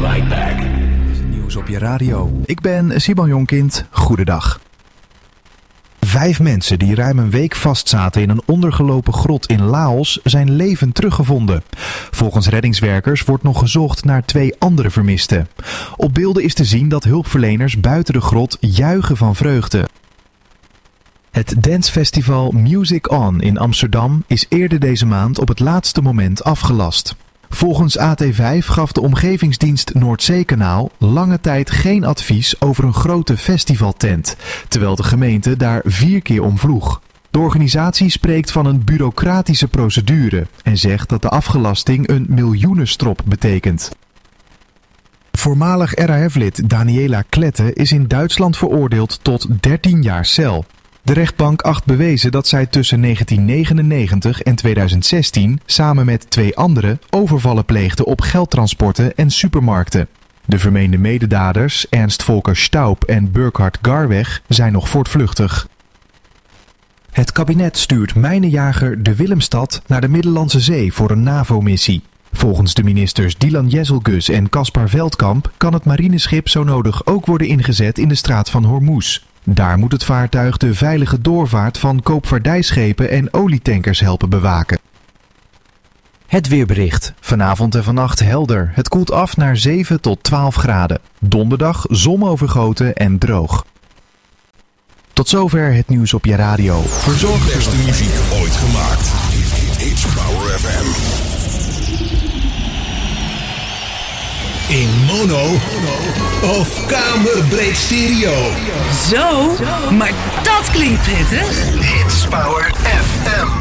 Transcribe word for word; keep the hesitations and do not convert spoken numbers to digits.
right back. Nieuws op je radio. Ik ben Simon Jonkind. Goedendag. Vijf mensen die ruim een week vastzaten in een ondergelopen grot in Laos zijn levend teruggevonden. Volgens reddingswerkers wordt nog gezocht naar twee andere vermisten. Op beelden is te zien dat hulpverleners buiten de grot juichen van vreugde. Het dancefestival Music On in Amsterdam is eerder deze maand op het laatste moment afgelast. Volgens A T vijf gaf de omgevingsdienst Noordzeekanaal lange tijd geen advies over een grote festivaltent, terwijl de gemeente daar vier keer om vroeg. De organisatie spreekt van een bureaucratische procedure en zegt dat de afgelasting een miljoenenstrop betekent. Voormalig R A F-lid Daniela Klette is in Duitsland veroordeeld tot dertien jaar cel. De rechtbank acht bewezen dat zij tussen negentien negenennegentig en tweeduizend zestien samen met twee anderen overvallen pleegde op geldtransporten en supermarkten. De vermeende mededaders, Ernst Volker Staub en Burkhard Garweg, zijn nog voortvluchtig. Het kabinet stuurt mijnenjager de Willemstad naar de Middellandse Zee voor een NAVO-missie. Volgens de ministers Dylan Jezelgus en Caspar Veldkamp kan het marineschip zo nodig ook worden ingezet in de straat van Hormuz. Daar moet het vaartuig de veilige doorvaart van koopvaardijschepen en olietankers helpen bewaken. Het weerbericht. Vanavond en vannacht helder. Het koelt af naar zeven tot twaalf graden. Donderdag zonovergoten en droog. Tot zover het nieuws op je radio. Verzorgd de beste muziek ooit gemaakt. It's Power F M. In mono of kamerbreed stereo. Zo, maar dat klinkt prettig. It's Power F M.